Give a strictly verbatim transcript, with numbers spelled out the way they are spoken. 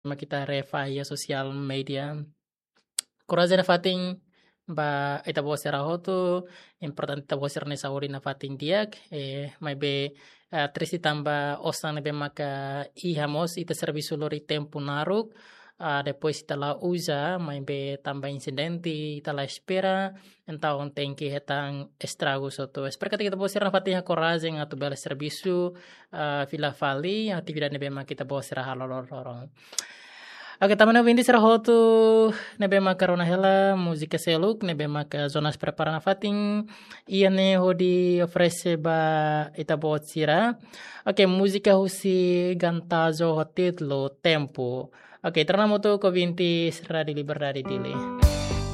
Kita revaya sosial media. Kuraje na fating ba ita bo sera hotu importante ita bo sera ne sauri na fating diak eh mai be uh, trisi tamba osan be maka ihamos ita servisu lori tempo naruk uh, depois ita la usa mai be tamba incidenti ita la espera então tem que hetang estragos soto espera que kita bo sera na fating kuraje ngatu bela servisu uh, fila fali atividade be maka kita bo sera halolorong. Oke, taman vindi será hotu nebe maka rona hela música seluk nebe maka zonas preparana fating ia ne hodi oferece ba ita bot sira. Oke, música husi gantazo hotitlo tempo. Oke, terna moto ko vinti será di liberdade dili.